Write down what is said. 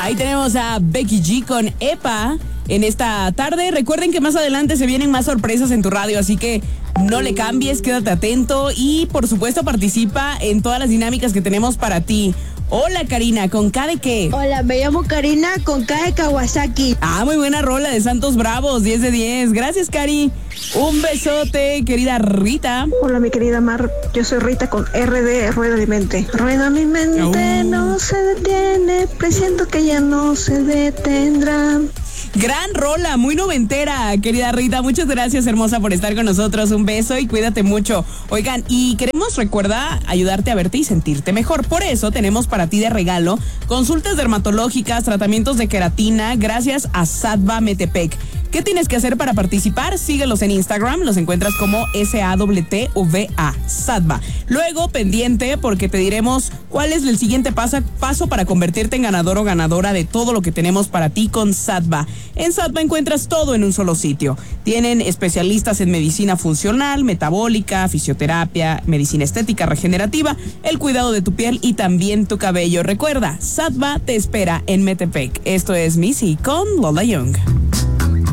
Ahí tenemos a Becky G con EPA en esta tarde. Recuerden que más adelante se vienen más sorpresas en tu radio, así que no le cambies, quédate atento y por supuesto participa en todas las dinámicas que tenemos para ti. Hola Karina, ¿con K de qué? Hola, me llamo Karina con K de Kawasaki. Muy buena rola de Santos Bravos, 10 de 10. Gracias, Cari. Un besote, querida Rita. Hola, mi querida Mar. Yo soy Rita con R de Rueda de Mente. Rueda mi mente, no se detiene. Presiento que ya no se detendrá. Gran rola, muy noventera, querida Rita. Muchas gracias, hermosa, por estar con nosotros. Un beso y cuídate mucho. Oigan, y queremos, recuerda, ayudarte a verte y sentirte mejor. Por eso tenemos para ti de regalo consultas dermatológicas, tratamientos de queratina, gracias a Sadva Metepec. ¿Qué tienes que hacer para participar? Síguelos en Instagram, los encuentras como SAWTVA, Sadva. Luego, pendiente, porque te diremos cuál es el siguiente paso para convertirte en ganador o ganadora de todo lo que tenemos para ti con Sadva. En Sadva encuentras todo en un solo sitio. Tienen especialistas en medicina funcional, metabólica, fisioterapia, medicina estética regenerativa, el cuidado de tu piel y también tu cabello. Recuerda, Sadva te espera en Metepec. Esto es Missy con Lola Young.